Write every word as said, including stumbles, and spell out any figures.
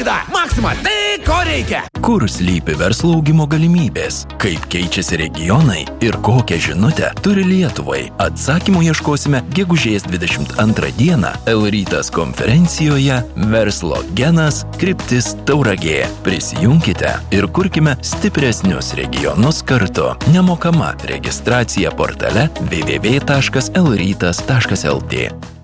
nuolaida. Maxima, tai ko reikia? Kur slypi verslo augimo galimybės? Kaip keičiasi regionai? Ir kokią žinutę turi Lietuvai? Atsakymų ieškosime gegužės dvidešimt antrą dieną L-Rytas konferencijoje Verslo genas kryptis Tauragė. Prisijunkite ir kurkime stipresnius regionus kartu. Nemokama registracija portale w w w taškas l rytas taškas l t.